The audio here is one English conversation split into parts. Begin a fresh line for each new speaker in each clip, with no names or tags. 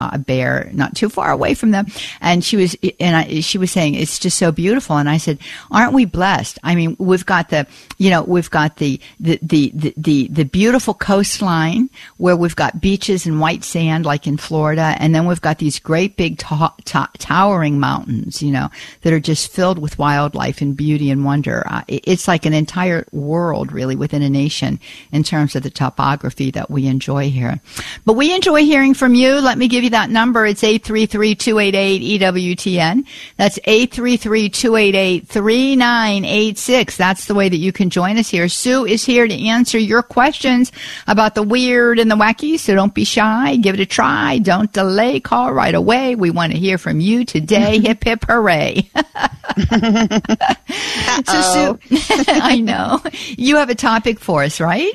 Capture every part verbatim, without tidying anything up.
a bear not too far away from them. And she was, and I, she was saying, it's just so beautiful. And I said, aren't we blessed? I mean, we've got the, you know, we've got the, the, the, the, the, the beautiful coastline where we've got beaches and white sand like in Florida. And then we've got these great big to- to- towering mountains, you know, that are just filled with wildlife and beauty and wonder. Uh, it's like an entire world really within a nation in terms of the topography that we enjoy here. But we enjoy hearing from you. Let me give you that number. It's eight three three, two eight eight, E W T N. That's eight three three, two eight eight, three nine eight six. That's the way that you can join us here. Sue is here to answer your questions about the weird and the wacky, so don't be shy. Give it a try. Don't delay. Call right away. We want to hear from you today. Hip, hip, hooray. So, Sue, I know. You have a topic for us, right?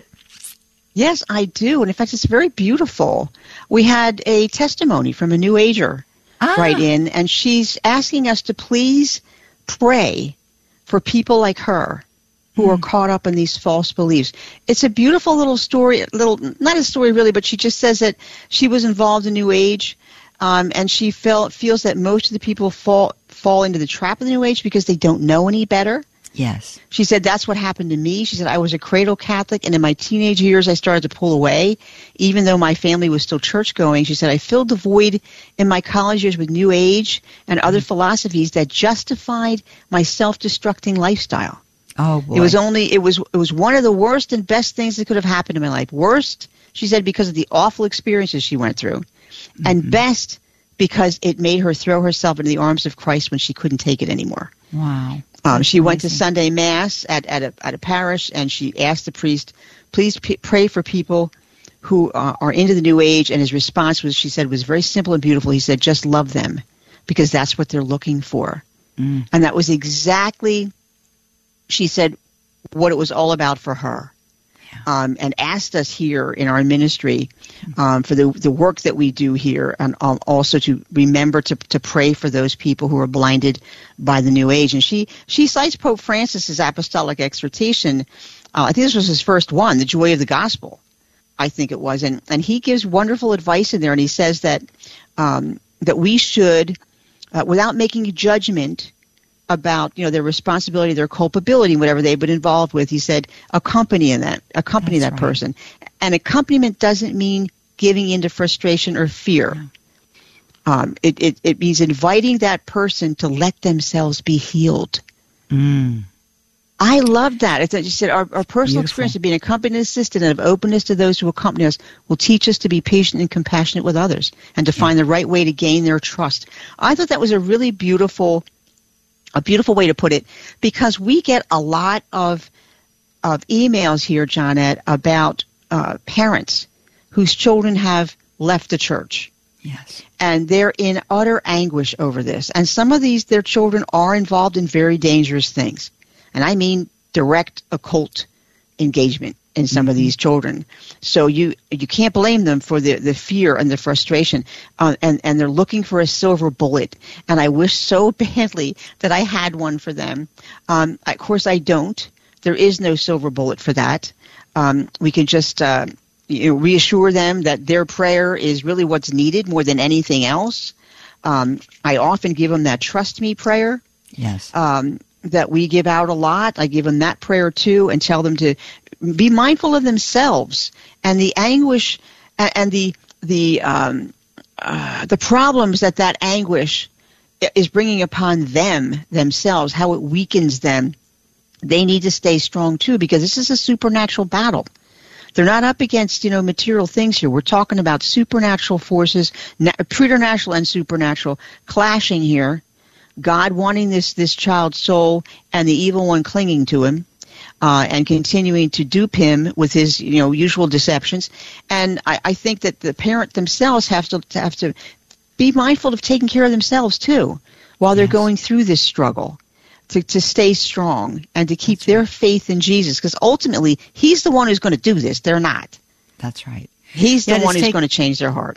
Yes, I do. And in fact, it's very beautiful. We had a testimony from a New Ager ah. write in, and she's asking us to please pray for people like her who mm. are caught up in these false beliefs. It's a beautiful little story, little not a story really, but she just says that she was involved in New Age, um, and she felt, feels that most of the people fall fall into the trap of the New Age because they don't know any better.
Yes.
She said, that's what happened to me. She said, I was a cradle Catholic, and in my teenage years, I started to pull away, even though my family was still church-going. She said, I filled the void in my college years with New Age and other mm-hmm. philosophies that justified my self-destructing lifestyle.
Oh, boy.
It was only, it was, it was one of the worst and best things that could have happened in my life. Worst, she said, because of the awful experiences she went through. Mm-hmm. And best, because it made her throw herself into the arms of Christ when she couldn't take it anymore.
Wow.
Um, she went to Sunday Mass at, at, a, at a parish, and she asked the priest, please p- pray for people who uh, are into the New Age. And his response was, she said, was very simple and beautiful. He said, just love them, because that's what they're looking for. Mm. And that was exactly, she said, what it was all about for her. Um, and asked us here in our ministry um, for the the work that we do here, and um, also to remember to to pray for those people who are blinded by the New Age. And she she cites Pope Francis's apostolic exhortation. Uh, I think this was his first one, the Joy of the Gospel, I think it was, and and he gives wonderful advice in there. And he says that um, that we should, uh, without making a judgment about, you know, their responsibility, their culpability, whatever they've been involved with, he said, accompany in that, accompany That's that right. person. And accompaniment doesn't mean giving into frustration or fear. Yeah. Um, it, it, it means inviting that person to let themselves be healed. Mm. I love that. It's, you said our, our personal Beautiful. experience of being a company assistant and of openness to those who accompany us will teach us to be patient and compassionate with others and to yeah. find the right way to gain their trust. I thought that was a really beautiful A beautiful way to put it, because we get a lot of of emails here, Johnette, about uh, parents whose children have left the church.
Yes.
And they're in utter anguish over this. And some of these, their children are involved in very dangerous things. And I mean direct occult engagement in some mm-hmm. of these children. So you you can't blame them for the, the fear and the frustration. Uh, and, and they're looking for a silver bullet. And I wish so badly that I had one for them. Um, of course, I don't. There is no silver bullet for that. Um, we can just uh, you know, reassure them that their prayer is really what's needed more than anything else. Um, I often give them that trust me prayer.
Yes.
Um, that we give out a lot. I give them that prayer too, and tell them to be mindful of themselves and the anguish and the the um, uh, the problems that that anguish is bringing upon them themselves, how it weakens them. They need to stay strong too, because this is a supernatural battle. They're not up against, you know, material things here. We're talking about supernatural forces, na- preternatural and supernatural clashing here. God wanting this this child's soul and the evil one clinging to him. Uh, and continuing to dupe him with his, you know, usual deceptions. And I, I think that the parent themselves have to have to be mindful of taking care of themselves too, while they're yes. going through this struggle, to, to stay strong and to keep That's their right. faith in Jesus, because ultimately He's the one who's going to do this. They're not.
That's right.
He's the
yeah,
one who's
take-
going to change their heart.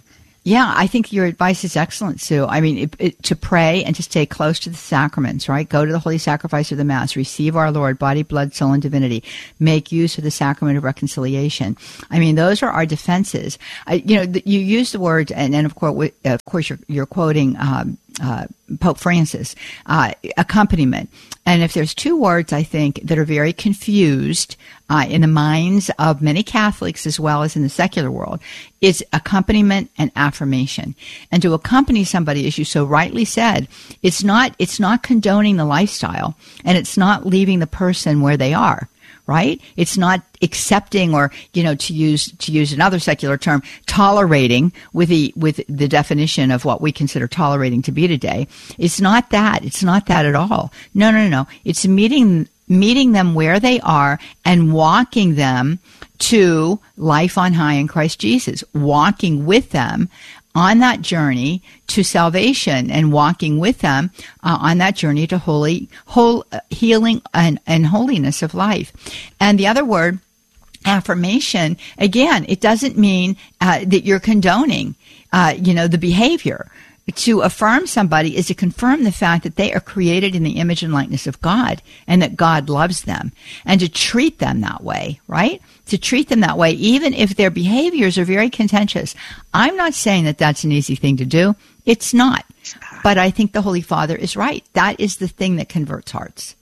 Yeah, I think your advice is excellent, Sue. I mean, it, it, to pray and to stay close to the sacraments, right? Go to the holy sacrifice of the Mass, receive our Lord, body, blood, soul, and divinity. Make use of the sacrament of reconciliation. I mean, those are our defenses. I, you know, the, you use the word, and, and of course, of course, you're, you're quoting um, uh, Pope Francis, uh, accompaniment. And if there's two words, I think, that are very confused uh, in the minds of many Catholics as well as in the secular world, is accompaniment and affirmation. And to accompany somebody, as you so rightly said, it's not it's not condoning the lifestyle, and it's not leaving the person where they are. Right? It's not accepting, or, you know, to use to use another secular term, tolerating with the with the definition of what we consider tolerating to be today. It's not that. It's not that at all. No, no, no. It's meeting meeting them where they are and walking them to life on high in Christ Jesus. Walking with them on that journey to salvation, and walking with them uh, on that journey to holy, whole uh, healing and, and holiness of life. And the other word, affirmation, again, it doesn't mean uh, that you're condoning, uh, you know, the behavior. To affirm somebody is to confirm the fact that they are created in the image and likeness of God, and that God loves them, and to treat them that way, right? To treat them that way, even if their behaviors are very contentious. I'm not saying that that's an easy thing to do. It's not. But I think the Holy Father is right. That is the thing that converts hearts.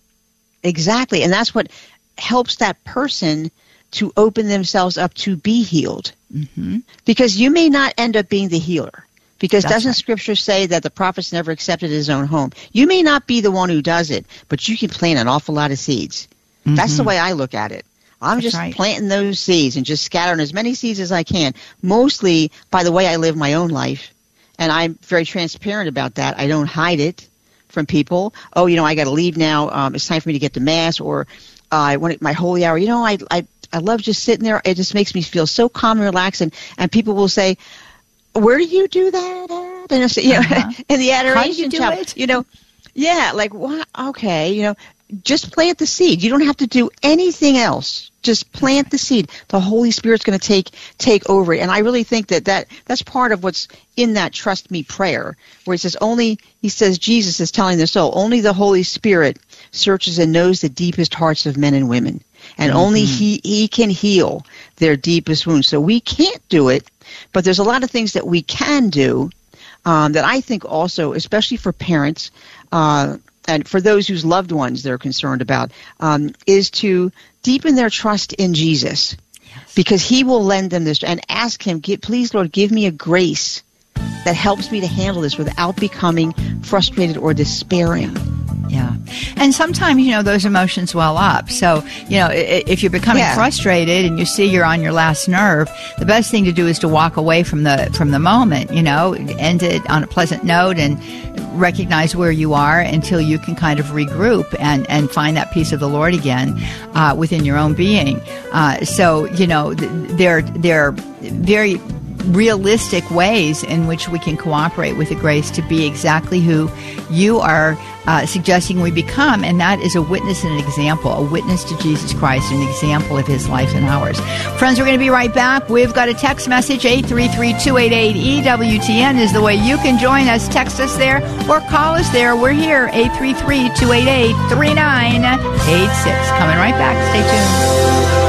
Exactly. And that's what helps that person to open themselves up to be healed. Mm-hmm. Because you may not end up being the healer. Because That's doesn't right. Scripture say that the prophet's never accepted his own home? You may not be the one who does it, but you can plant an awful lot of seeds. Mm-hmm. That's the way I look at it. I'm That's just right. planting those seeds and just scattering as many seeds as I can, mostly by the way I live my own life. And I'm very transparent about that. I don't hide it from people. Oh, you know, I got to leave now. Um, it's time for me to get to Mass, or uh, I want my holy hour. You know, I, I, I love just sitting there. It just makes me feel so calm and relaxed. And, and people will say, where do you do that at? And I say, you know, uh-huh. in the adoration chapel, you know, yeah, like, what? Okay, you know, just plant the seed. You don't have to do anything else. Just plant the seed. The Holy Spirit's going to take take over it. And I really think that, that that's part of what's in that trust me prayer, where he says only, he says, Jesus is telling the soul, only the Holy Spirit searches and knows the deepest hearts of men and women. And mm-hmm. only he, he can heal their deepest wounds. So we can't do it. But there's a lot of things that we can do um, that I think also, especially for parents uh, and for those whose loved ones they're concerned about, um, is to deepen their trust in Jesus. Yes. Because he will lend them this, and ask him, please, Lord, give me a grace that helps me to handle this without becoming frustrated or despairing.
Yeah. And sometimes, you know, those emotions well up. So, you know, if you're becoming yeah. frustrated and you see you're on your last nerve, the best thing to do is to walk away from the from the moment, you know, end it on a pleasant note and recognize where you are until you can kind of regroup and, and find that peace of the Lord again uh, within your own being. Uh, so, you know, they're, they're very realistic ways in which we can cooperate with the grace to be exactly who you are uh, suggesting we become, and that is a witness and an example, a witness to Jesus Christ, an example of his life and ours. Friends, we're going to be right back. We've got a text message, eight three three, two eight eight, E W T N is the way you can join us. Text us there or call us there. We're here, eight three three, two eight eight, three nine eight six. Coming right back. Stay tuned.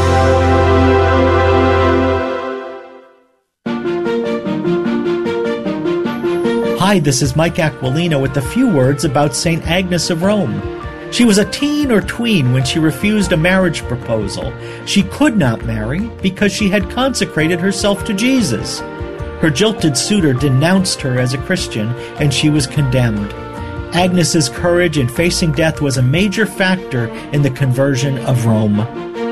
Hi, this is Mike Aquilino with a few words about Saint Agnes of Rome. She was a teen or tween when she refused a marriage proposal. She could not marry because she had consecrated herself to Jesus. Her jilted suitor denounced her as a Christian, and she was condemned. Agnes's courage in facing death was a major factor in the conversion of Rome.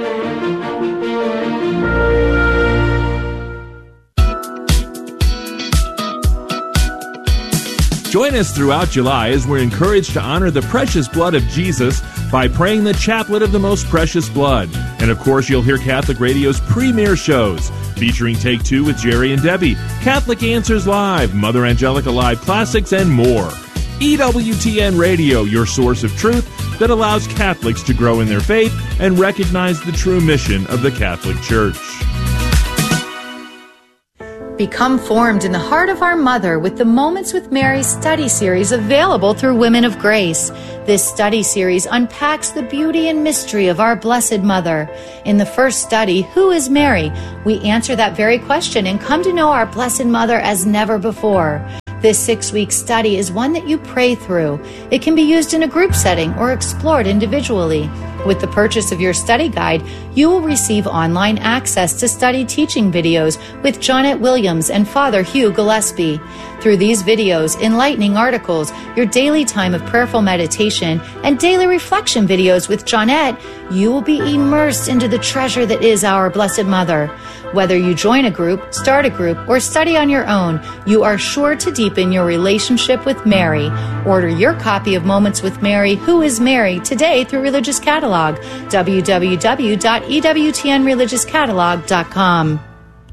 Join us throughout July as we're encouraged to honor the precious blood of Jesus by praying the Chaplet of the Most Precious Blood. And of course, you'll hear Catholic Radio's premier shows, featuring Take Two with Jerry and Debbie, Catholic Answers Live, Mother Angelica Live Classics, and more. E W T N Radio, your source of truth that allows Catholics to grow in their faith and recognize the true mission of the Catholic Church.
Become formed in the heart of our Mother with the Moments with Mary study series available through Women of Grace. This study series unpacks the beauty and mystery of our Blessed Mother. In the first study, Who is Mary? We answer that very question and come to know our Blessed Mother as never before. This six-week study is one that you pray through. It can be used in a group setting or explored individually. With the purchase of your study guide, you will receive online access to study teaching videos with Jonette Williams and Father Hugh Gillespie. Through these videos, enlightening articles, your daily time of prayerful meditation, and daily reflection videos with Jonette, you will be immersed into the treasure that is our Blessed Mother. Whether you join a group, start a group, or study on your own, you are sure to deepen your relationship with Mary. Order your copy of Moments with Mary, Who is Mary, today through Religious Catalog, w w w dot e w t n religious catalog dot com.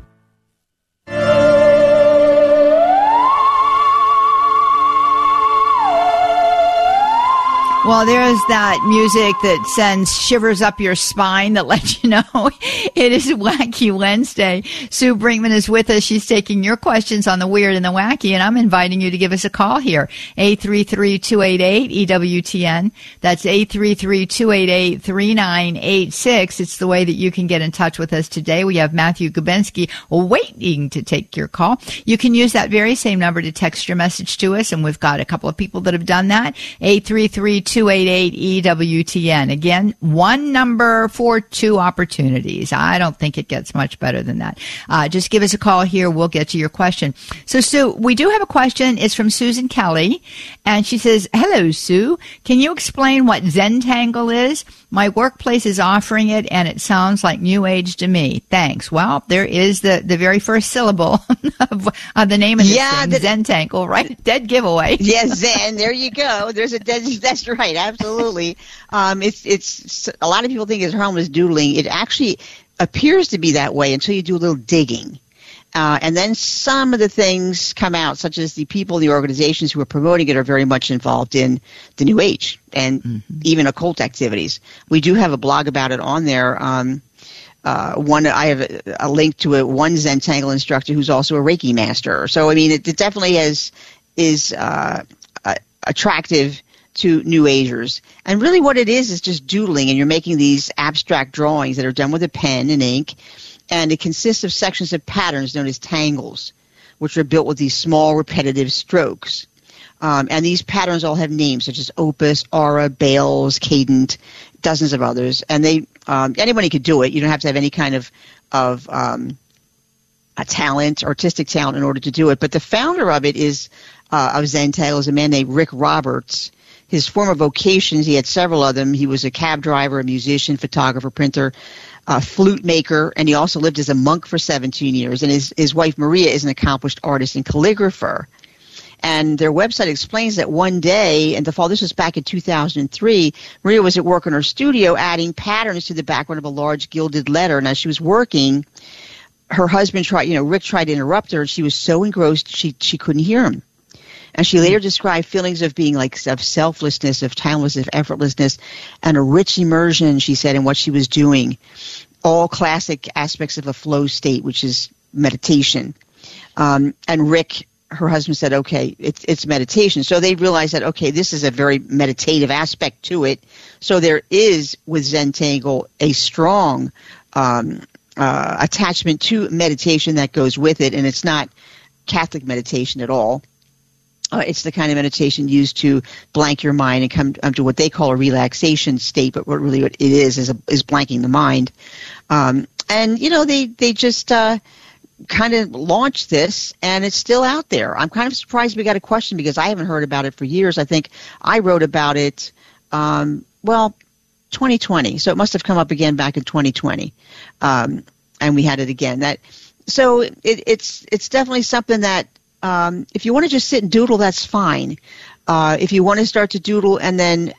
Well, there's that music that sends shivers up your spine that lets you know it is Wacky Wednesday. Sue Brinkman is with us. She's taking your questions on the weird and the wacky, and I'm inviting you to give us a call here. eight three three, two eight eight, E W T N. That's eight three three, two eight eight, three nine eight six. It's the way that you can get in touch with us today. We have Matthew Gubensky waiting to take your call. You can use that very same number to text your message to us, and we've got a couple of people that have done that. eight three three, two eight eight, E W T N. Again, one number for two opportunities. I don't think it gets much better than that. Uh, just give us a call here. We'll get to your question. So, Sue, we do have a question. It's from Susan Kelly, and she says, hello, Sue. Can you explain what Zentangle is? My workplace is offering it, and it sounds like New Age to me. Thanks. Well, there is the, the very first syllable of, of the name of this
yeah,
thing,
the,
Zentangle, right? Dead giveaway.
Yeah, Zen. There you go. There's a dead. That's right. Absolutely. Um, it's it's a lot of people think it's harmless doodling. It actually appears to be that way until you do a little digging. Uh, and then some of the things come out, such as the people, the organizations who are promoting it are very much involved in the New Age and mm-hmm. even occult activities. We do have a blog about it on there. Um, uh, one, I have a, a link to a one Zentangle instructor who's also a Reiki master. So, I mean, it, it definitely has is uh, uh, attractive to New Agers. And really what it is is just doodling, and you're making these abstract drawings that are done with a pen and ink. And it consists of sections of patterns known as tangles, which are built with these small repetitive strokes. Um, and these patterns all have names such as opus, aura, bales, cadent, dozens of others. And they um, anybody could do it. You don't have to have any kind of of um, a talent, artistic talent, in order to do it. But the founder of it is uh, of Zentangle is a man named Rick Roberts. His former vocations, he had several of them. He was a cab driver, a musician, photographer, printer, a flute maker, and he also lived as a monk for seventeen years. And his, his wife, Maria, is an accomplished artist and calligrapher. And their website explains that one day, and the fall, this was back in two thousand three, Maria was at work in her studio adding patterns to the background of a large gilded letter. And as she was working, her husband tried, you know, Rick tried to interrupt her, and she was so engrossed she, she couldn't hear him. And she later described feelings of being like of selflessness, of timelessness, of effortlessness, and a rich immersion, she said, in what she was doing. All classic aspects of a flow state, which is meditation. Um, and Rick, her husband, said, okay, it's, it's meditation. So they realized that, okay, this is a very meditative aspect to it. So there is, with Zentangle, a strong um, uh, attachment to meditation that goes with it, and it's not Catholic meditation at all. Uh, it's the kind of meditation used to blank your mind and come um, to what they call a relaxation state, but what really what it is is, a, is blanking the mind. Um, and, you know, they, they just uh, kind of launched this, and it's still out there. I'm kind of surprised we got a question because I haven't heard about it for years. I think I wrote about it, um, well, twenty twenty. So it must have come up again back in twenty twenty. Um, and we had it again. That So it, it's it's definitely something that, Um, if you want to just sit and doodle, that's fine. Uh, if you want to start to doodle and then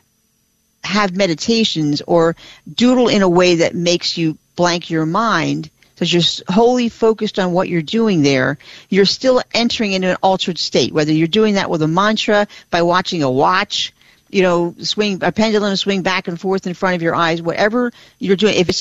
have meditations or doodle in a way that makes you blank your mind, so you're wholly focused on what you're doing there, you're still entering into an altered state, whether you're doing that with a mantra, by watching a watch, you know, swing a pendulum swing back and forth in front of your eyes, whatever you're doing. If it's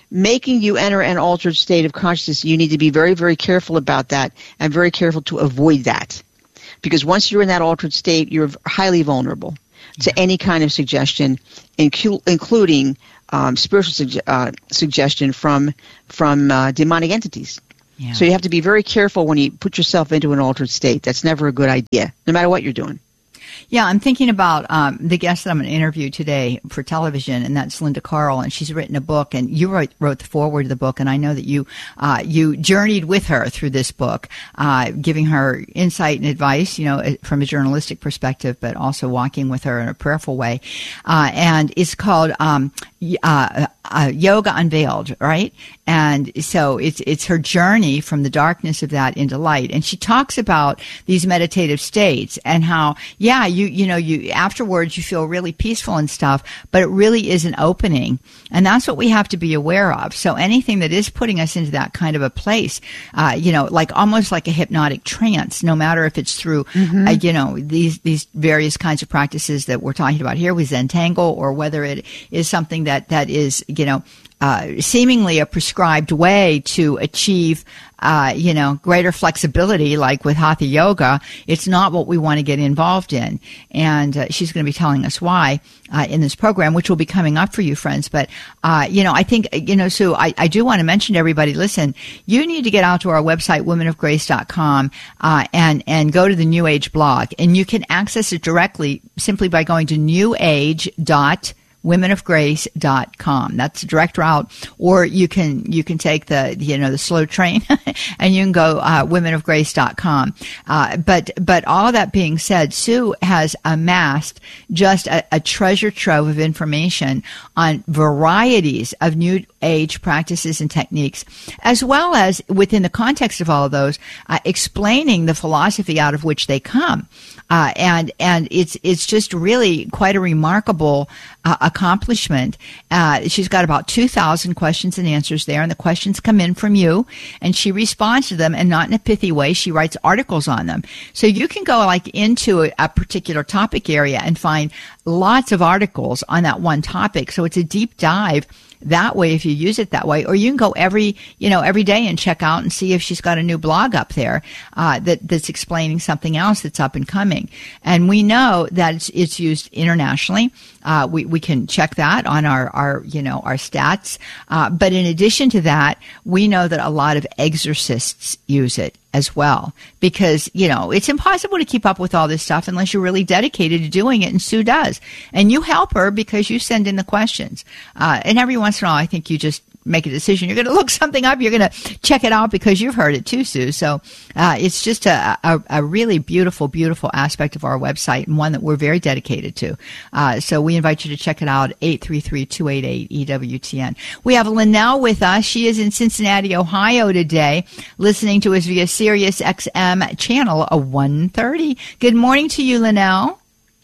making you enter an altered state of consciousness, you need to be very, very careful about that and very careful to avoid that. Because once you're in that altered state, you're highly vulnerable to any kind of suggestion, incu- including um, spiritual suge- uh, suggestion from from uh, demonic entities. Yeah. So you have to be very careful when you put yourself into an altered state. That's never a good idea, no matter what you're doing.
Yeah, I'm thinking about um, the guest that I'm going to interview today for television, and that's Linda Carl, and she's written a book, and you wrote, wrote the foreword to the book, and I know that you uh, you journeyed with her through this book, uh, giving her insight and advice, you know, from a journalistic perspective, but also walking with her in a prayerful way. Uh, and it's called um, uh, uh, Yoga Unveiled, right? And so it's it's her journey from the darkness of that into light, and she talks about these meditative states and how, yeah, you you know, you afterwards you feel really peaceful and stuff, but it really is an opening, and that's what we have to be aware of. So anything that is putting us into that kind of a place, uh, you know, like almost like a hypnotic trance, no matter if it's through, mm-hmm. uh, you know, these these various kinds of practices that we're talking about here with Zentangle, or whether it is something that that is, you know, Uh, seemingly a prescribed way to achieve, uh, you know, greater flexibility, like with Hatha Yoga. It's not what we want to get involved in. And uh, she's going to be telling us why uh, in this program, which will be coming up for you, friends. But, uh, you know, I think, you know, so I, I do want to mention to everybody, listen, you need to get out to our website, women of grace dot com, uh, and, and go to the New Age blog. And you can access it directly simply by going to new age dot com. women of grace dot com. That's a direct route, or you can you can take the you know the slow train and you can go uh, women of grace dot com. Uh, but but all that being said, Sue has amassed just a, a treasure trove of information on varieties of New Age practices and techniques, as well as within the context of all of those, uh, explaining the philosophy out of which they come. Uh, and and it's it's just really quite a remarkable uh, accomplishment. Uh, she's got about two thousand questions and answers there, and the questions come in from you, and she responds to them, and not in a pithy way. She writes articles on them. So you can go like into a, a particular topic area and find lots of articles on that one topic. So it's a deep dive that way if you use it that way, or you can go every you know every day and check out and see if she's got a new blog up there uh, that that's explaining something else that's up and coming. And we know that it's, it's used internationally. Uh, we we can check that on our our you know our stats. Uh, but in addition to that, we know that a lot of exorcists use it as well, because, you know, it's impossible to keep up with all this stuff unless you're really dedicated to doing it, and Sue does. And you help her because you send in the questions. Uh, and every once in a while, I think you just make a decision. You're going to look something up. You're going to check it out because you've heard it too, Sue. So uh, it's just a, a, a really beautiful, beautiful aspect of our website, and one that we're very dedicated to. Uh, so we invite you to check it out, eight three three, two eight eight, E W T N. We have Linnell with us. She is in Cincinnati, Ohio today, listening to us via Sirius X M channel one thirty. Good morning to you, Linnell.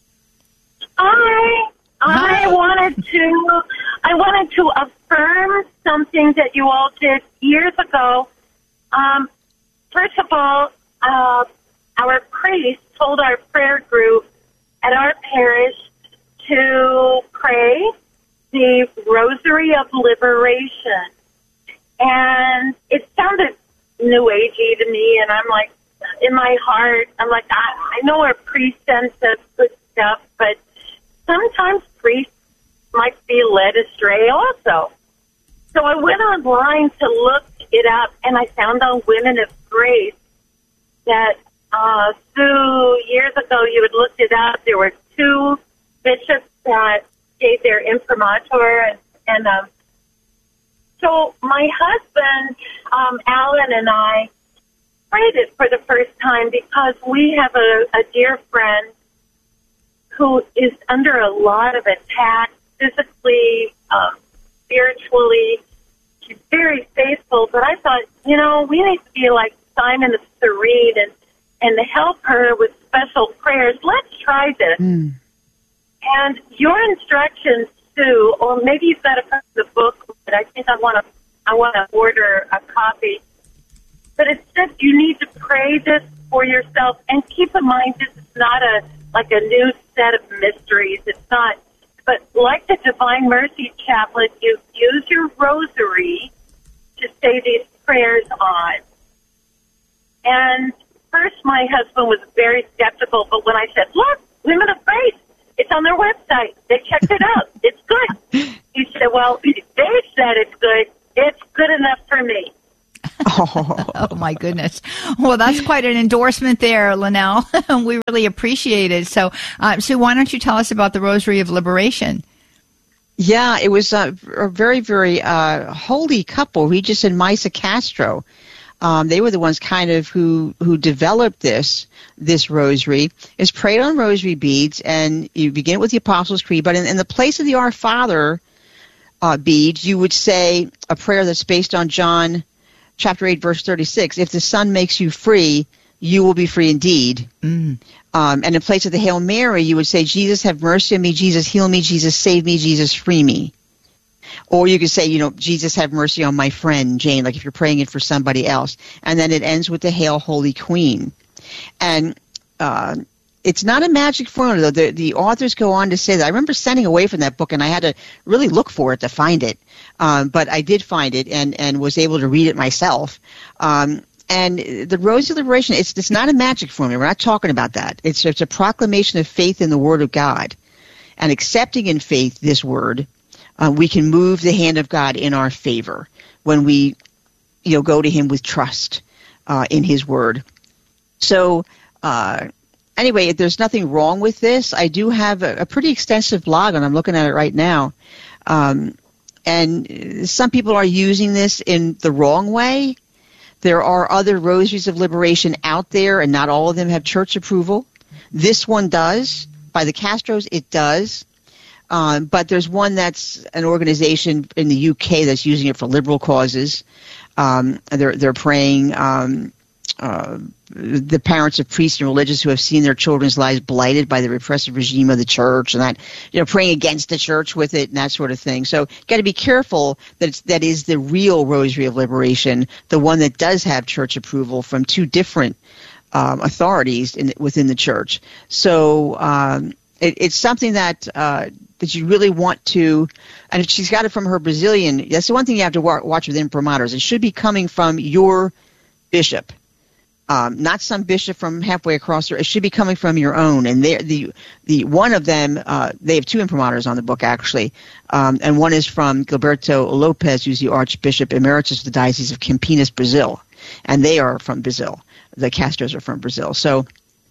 Hi.
Hi.
I wanted to I wanted to affirm something that you all did years ago. Um, first of all, uh, our priest told our prayer group at our parish to pray the Rosary of Liberation. And it sounded New Agey to me, and I'm like, in my heart, I'm like, I, I know our priest sends us good stuff, but sometimes priests might be led astray also. So I went online to look it up, and I found on Women of Grace that, uh, Sue, years ago you had looked it up. There were two bishops that gave their imprimatur, and, and um, so my husband, um, Alan, and I prayed it for the first time because we have a, a dear friend who is under a lot of attack, physically, um, spiritually. She's very faithful, but I thought, you know, we need to be like Simon the Cyrene and, and help her with special prayers. Let's try this. Mm. And your instructions, Sue, or maybe you've got to put the book, but I think I want to I want to order a copy. But it says you need to pray this for yourself, and keep in mind this is not a like a new set of mysteries. It's not, but like the Divine Mercy Chaplet, you you use your rosary to say these prayers on. And first my husband was very skeptical, but when I said, look, Women of Grace, it's on their website. They checked it out. It's good. He said, well, they said it's good. It's good enough for me.
Oh. Oh, my goodness. Well, that's quite an endorsement there, Linnell. We really appreciate it. So, uh, Sue, why don't you tell us about the Rosary of Liberation?
Yeah, it was a, a very, very uh, holy couple, Regis and Maisa Castro. Um, they were the ones kind of who, who developed this this rosary. It's prayed on rosary beads, and you begin with the Apostles' Creed, but in, in the place of the Our Father uh, beads, you would say a prayer that's based on John chapter eight, verse thirty-six. If the Son makes you free, you will be free indeed. Mm. Um, and in place of the Hail Mary, you would say, Jesus, have mercy on me, Jesus, heal me, Jesus, save me, Jesus, free me. Or you could say, you know, Jesus, have mercy on my friend, Jane, like if you're praying it for somebody else. And then it ends with the Hail, Holy Queen. And uh, it's not a magic formula, though. The, the authors go on to say that. I remember sending away from that book, and I had to really look for it to find it. Um, but I did find it and, and was able to read it myself. Um, and the Rosary of Liberation, it's, it's not a magic formula. We're not talking about that. It's, it's a proclamation of faith in the Word of God. And accepting in faith this Word, Uh, we can move the hand of God in our favor when we, you know, go to Him with trust uh, in His Word. So, uh, anyway, there's nothing wrong with this. I do have a, a pretty extensive blog, and I'm looking at it right now. Um, and some people are using this in the wrong way. There are other rosaries of liberation out there, and not all of them have church approval. This one does. By the Castros, it does. Um, but there's one that's an organization in the U K that's using it for liberal causes. Um, they're they're praying um, uh, the parents of priests and religious who have seen their children's lives blighted by the repressive regime of the church, and that, you know, praying against the church with it and that sort of thing. So, got to be careful that it's, that is the real Rosary of Liberation, the one that does have church approval from two different um, authorities in, within the church. So. Um, It, it's something that uh, that you really want to, and she's got it from her Brazilian. That's the one thing you have to wa- watch with imprimaturs. It should be coming from your bishop, um, not some bishop from halfway across the. It should be coming from your own. And they, the the one of them, uh, they have two imprimaturs on the book actually, um, and one is from Gilberto Lopez, who's the Archbishop Emeritus of the Diocese of Campinas, Brazil, and they are from Brazil. The Castros are from Brazil. So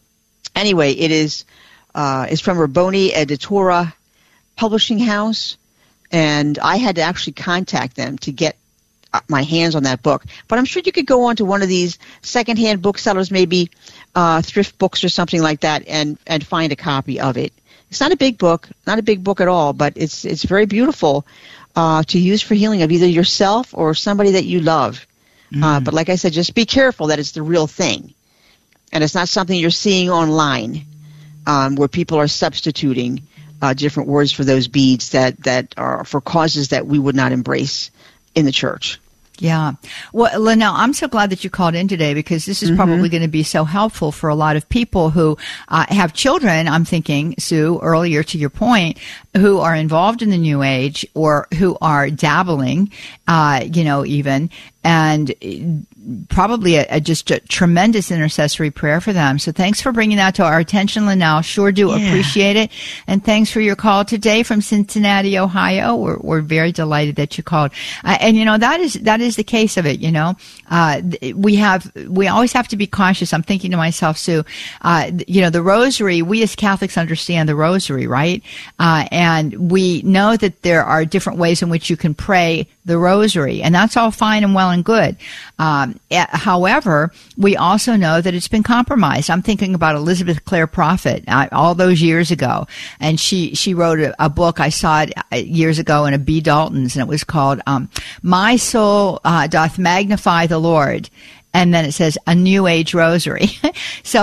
anyway, it is. Uh, it's from Rabboni Editora Publishing House, and I had to actually contact them to get my hands on that book. But I'm sure you could go on to one of these secondhand booksellers, maybe uh, thrift books or something like that, and, and find a copy of it. It's not a big book, not a big book at all, but it's it's very beautiful uh, to use for healing of either yourself or somebody that you love. Mm. Uh, but like I said, just be careful that it's the real thing, and it's not something you're seeing online. Um, where people are substituting uh, different words for those beads that, that are for causes that we would not embrace in the church.
Yeah. Well, Linnell, I'm so glad that you called in today, because this is mm-hmm. probably going to be so helpful for a lot of people who uh, have children, I'm thinking, Sue, earlier to your point, who are involved in the New Age or who are dabbling, uh, you know, even, and probably a, a, just a tremendous intercessory prayer for them. So thanks for bringing that to our attention, Linnell. Sure do yeah. appreciate it. And thanks for your call today from Cincinnati, Ohio. We're, we're very delighted that you called. Uh, and, you know, that is that is the case of it, you know. Uh, we have we always have to be cautious. I'm thinking to myself, Sue, uh, you know, the rosary, we as Catholics understand the rosary, right? Uh, and we know that there are different ways in which you can pray the rosary, and that's all fine and well and good. Um, however, we also know that it's been compromised. I'm thinking about Elizabeth Clare Prophet uh, all those years ago, and she she wrote a, a book. I saw it years ago in a B. Dalton's, and it was called um, "My Soul uh, Doth Magnify the Lord," and then it says "A New Age Rosary." So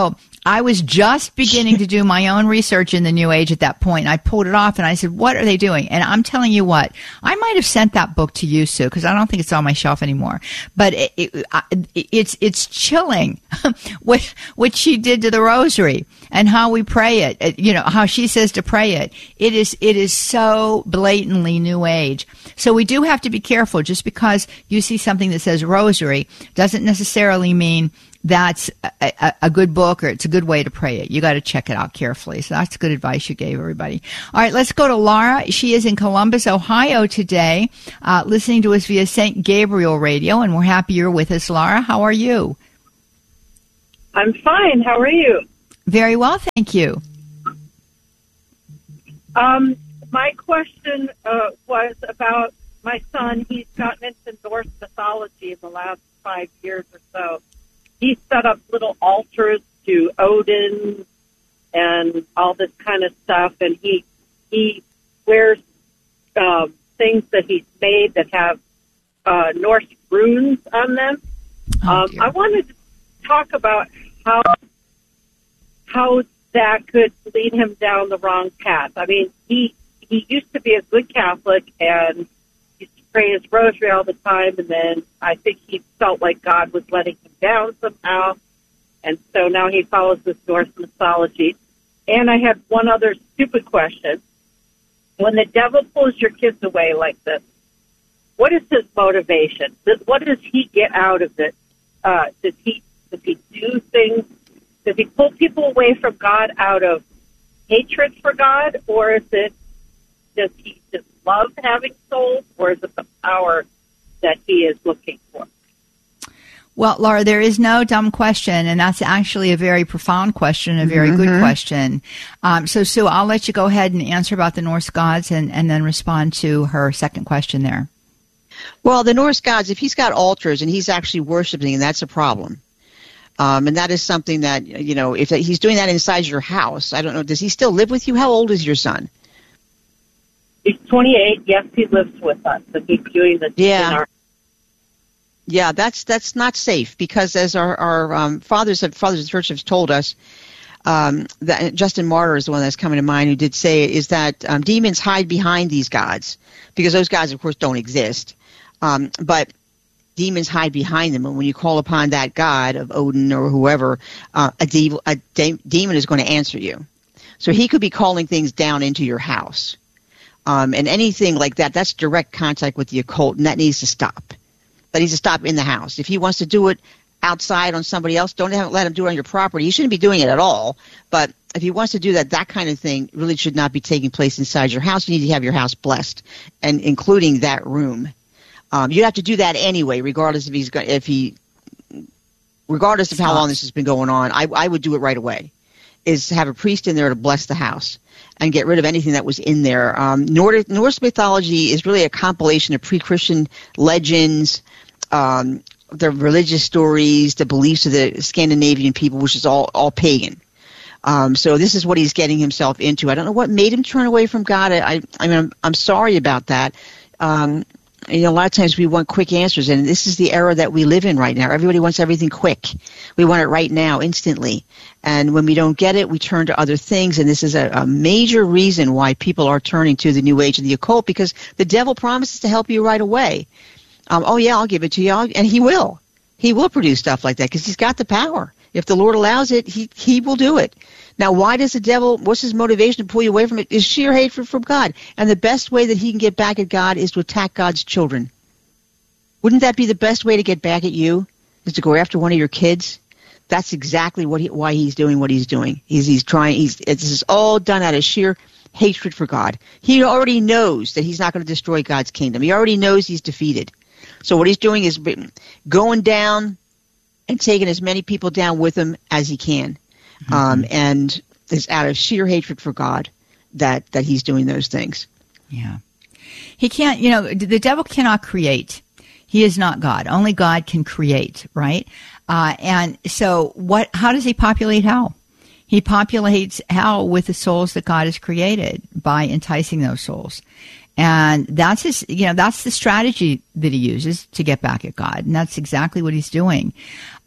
I was just beginning to do my own research in the New Age at that point. I pulled it off and I said, what are they doing? And I'm telling you what, I might have sent that book to you, Sue, because I don't think it's on my shelf anymore. But it, it, it's it's chilling what what she did to the rosary and how we pray it. You know, how she says to pray it. It is it is so blatantly New Age. So we do have to be careful. Just because you see something that says rosary doesn't necessarily mean that's a, a, a good book or it's a good way to pray it. You got to check it out carefully. So that's good advice you gave everybody. All right, let's go to Laura. She is in Columbus, Ohio today, uh, listening to us via Saint Gabriel Radio, and we're happy you're with us, Laura. How are you?
I'm fine. How are you?
Very well, thank you.
Um, my question uh, was about my son. He's gotten into Norse mythology in the last five years or so. He set up little altars to Odin and all this kind of stuff, and he he wears uh, things that he's made that have uh, Norse runes on them.
Oh,
um, I wanted to talk about how how that could lead him down the wrong path. I mean, he he used to be a good Catholic and used to pray his rosary all the time, and then I think he felt like God was letting him down somehow, and so now he follows this Norse mythology. And I had one other stupid question. When the devil pulls your kids away like this, what is his motivation? What does he get out of it? Uh, does he does he do things? Does he pull people away from God out of hatred for God, or is it does he just love having souls, or is it the power that he is looking for?
Well, Laura, there is no dumb question, and that's actually a very profound question, a very mm-hmm. good question. Um, so, Sue, I'll let you go ahead and answer about the Norse gods and, and then respond to her second question there.
Well, the Norse gods, if he's got altars and he's actually worshiping, that's a problem. Um, and that is something that, you know, if he's doing that inside your house, I don't know, does he still live with you? How old is your son?
He's twenty-eight. Yes, he lives with us. So he's doing the
yeah.
in our
Yeah, that's that's not safe, because as our, our um, fathers of fathers of the church have told us, um, that Justin Martyr is the one that's coming to mind who did say is that um, demons hide behind these gods, because those gods, of course, don't exist. Um, but demons hide behind them, and when you call upon that god of Odin or whoever, uh, a, de- a de- demon is going to answer you. So he could be calling things down into your house, um, and anything like that. That's direct contact with the occult, and that needs to stop. That needs to stop in the house. If he wants to do it outside on somebody else, don't let him do it on your property. He shouldn't be doing it at all. But if he wants to do that, that kind of thing really should not be taking place inside your house. You need to have your house blessed, and including that room. Um, you have to do that anyway, regardless if he's if he, regardless of how long this has been going on. I, I would do it right away. Is have a priest in there to bless the house and get rid of anything that was in there. Um, Nordic, Norse mythology is really a compilation of pre-Christian legends, um, the religious stories, the beliefs of the Scandinavian people, which is all, all pagan. Um, so this is what he's getting himself into. I don't know what made him turn away from God. I, I, I mean, I'm, I'm sorry about that. Um, you know, a lot of times we want quick answers, and this is the era that we live in right now. Everybody wants everything quick. We want it right now, instantly. And when we don't get it, we turn to other things, and this is a, a major reason why people are turning to the New Age and the occult, because the devil promises to help you right away. Um, oh, yeah, I'll give it to you, I'll, and he will. He will produce stuff like that because he's got the power. If the Lord allows it, he, he will do it. Now, why does the devil, what's his motivation to pull you away from it? Is sheer hatred from God. And the best way that he can get back at God is to attack God's children. Wouldn't that be the best way to get back at you, is to go after one of your kids? That's exactly what he, why he's doing what he's doing. He's, he's trying, he's, this is all done out of sheer hatred for God. He already knows that he's not going to destroy God's kingdom. He already knows he's defeated. So what he's doing is going down and taking as many people down with him as he can. Mm-hmm. Um, and it's out of sheer hatred for God that, that he's doing those things.
Yeah. He can't, you know, the devil cannot create. He is not God. Only God can create, right? Uh, and so what, how does he populate hell? He populates hell with the souls that God has created by enticing those souls. And that's his, you know, that's the strategy that he uses to get back at God. And that's exactly what he's doing.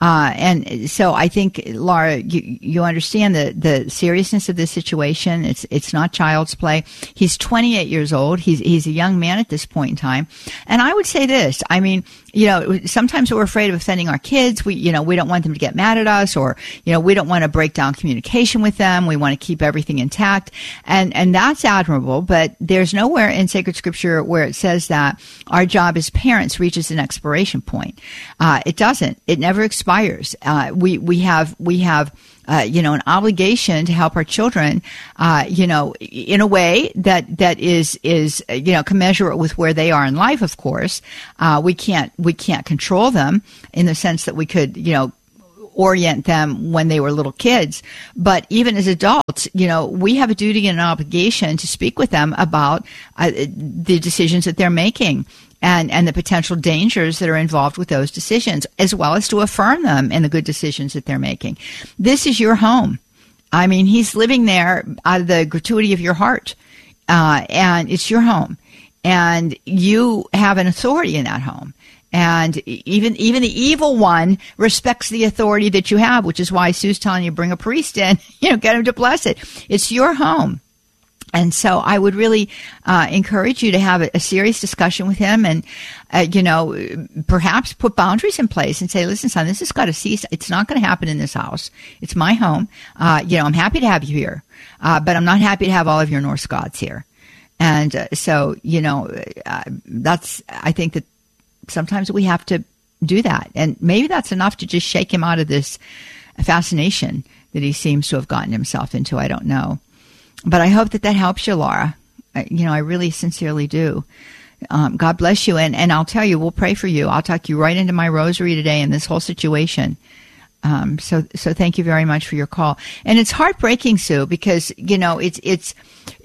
Uh, and so I think, Laura, you, you understand the, the seriousness of this situation. It's it's not child's play. He's twenty-eight years old. He's he's a young man at this point in time. And I would say this. I mean, you know, sometimes we're afraid of offending our kids. We, you know, we don't want them to get mad at us, or, you know, we don't want to break down communication with them. We want to keep everything intact. And, and that's admirable, but there's nowhere in sacred scripture where it says that our job as parents reaches an expiration point. Uh, it doesn't. It never expires. Uh, we, we have, we have, uh, you know, an obligation to help our children, uh, you know, in a way that, that is, is, you know, commensurate with where they are in life, of course. Uh, we can't, we can't control them in the sense that we could, you know, orient them when they were little kids. But even as adults, you know, we have a duty and an obligation to speak with them about uh, the decisions that they're making. And, and the potential dangers that are involved with those decisions, as well as to affirm them in the good decisions that they're making. This is your home. I mean, he's living there out of the gratuity of your heart, uh, and it's your home. And you have an authority in that home. And even even the evil one respects the authority that you have, which is why Sue's telling you, bring a priest in, you know, get him to bless it. It's your home. And so I would really uh, encourage you to have a, a serious discussion with him and, uh, you know, perhaps put boundaries in place and say, listen, son, this has got to cease. It's not going to happen in this house. It's my home. Uh, you know, I'm happy to have you here, uh, but I'm not happy to have all of your Norse gods here. And uh, so, you know, uh, that's, I think that sometimes we have to do that. And maybe that's enough to just shake him out of this fascination that he seems to have gotten himself into. I don't know. But I hope that that helps you, Laura. I, you know, I really sincerely do. Um, God bless you. And, and I'll tell you, we'll pray for you. I'll tuck you right into my rosary today in this whole situation. Um, so, so thank you very much for your call. And it's heartbreaking, Sue, because, you know, it's, it's,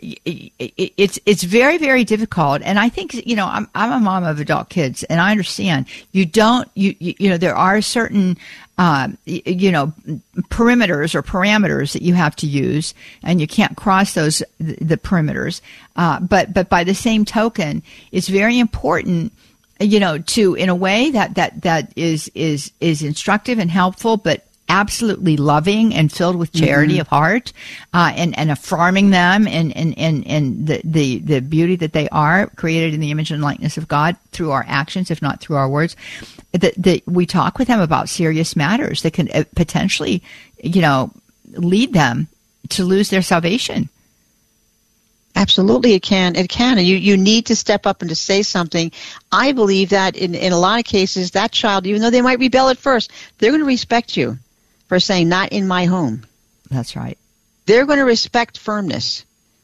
it's, it's very, very difficult. And I think, you know, I'm, I'm a mom of adult kids, and I understand you don't, you, you, you know, there are certain, uh, you know, perimeters or parameters that you have to use, and you can't cross those, the, the perimeters. Uh, but, but by the same token, it's very important, you know, to, in a way that, that, that is, is, is instructive and helpful, but absolutely loving and filled with charity mm-hmm. of heart, uh, and, and affirming them and, and, and, and the, the, the beauty that they are, created in the image and likeness of God through our actions, if not through our words. That, that we talk with them about serious matters that can potentially, you know, lead them to lose their salvation.
Absolutely, it can. It can. And you, you need to step up and to say something. I believe that in, in a lot of cases, that child, even though they might rebel at first, they're going to respect you for saying, not in my home.
That's right.
They're going to respect firmness.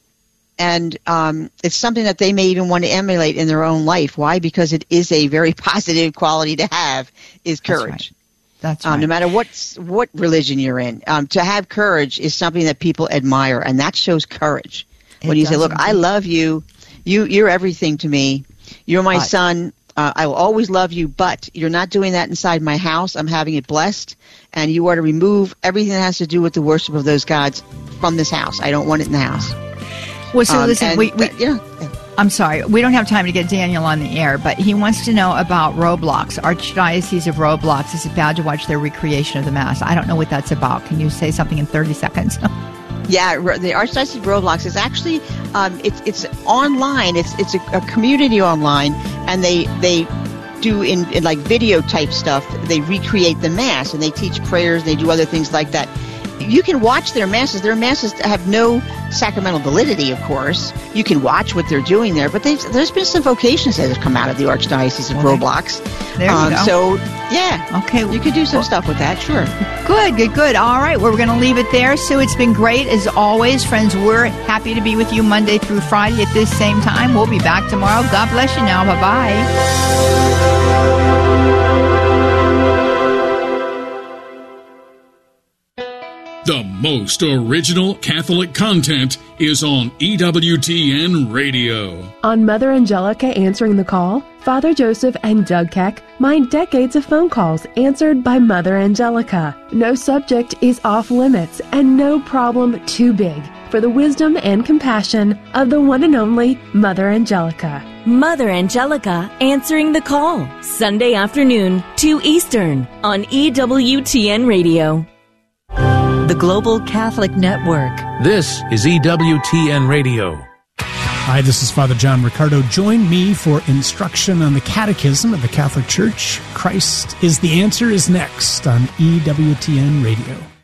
And um, it's something that they may even want to emulate in their own life. Why? Because it is a very positive quality to have, is courage.
That's right.
Um, no matter what what religion you're in, um, to have courage is something that people admire, and that shows courage.
It
when you say, look,
indeed.
I love you, you, you're everything to me, you're my
But.
son, uh, I will always love you, but you're not doing that inside my house. I'm having it blessed, and you are to remove everything that has to do with the worship of those gods from this house. I don't want it in the house.
Well, so
Um,
listen,
and
we, we
that- yeah, yeah.
I'm sorry, we don't have time to get Daniel on the air, but he wants to know about Roblox. Archdiocese of Roblox is about to watch their recreation of the Mass. I don't know what that's about. Can you say something in thirty seconds?
Yeah, ro- the Archdiocese of Roblox is actually um, it's it's online. It's it's a, a community online, and they they do in, in like video type stuff. They recreate the Mass, and they teach prayers. And they do other things like that. You can watch their masses. Their masses have no sacramental validity, of course. You can watch what they're doing there, but they've, there's been some vocations that have come out of the Archdiocese of
Well,
Roblox.
there you
um,
go.
So, yeah.
Okay.
You could do some stuff with that, sure.
Good, good, good. All right, well, we're going to leave it there. Sue, it's been great as always. Friends, we're happy to be with you Monday through Friday at this same time. We'll be back tomorrow. God bless you now. Bye-bye.
The most original Catholic content is on E W T N Radio.
On Mother Angelica Answering the Call, Father Joseph and Doug Keck mine decades of phone calls answered by Mother Angelica. No subject is off limits and no problem too big for the wisdom and compassion of the one and only Mother Angelica.
Mother Angelica Answering the Call, Sunday afternoon, two Eastern, on E W T N Radio.
The Global Catholic Network.
This is E W T N Radio.
Hi, this is Father John Riccardo. Join me for instruction on the Catechism of the Catholic Church. Christ is the Answer is next on E W T N Radio.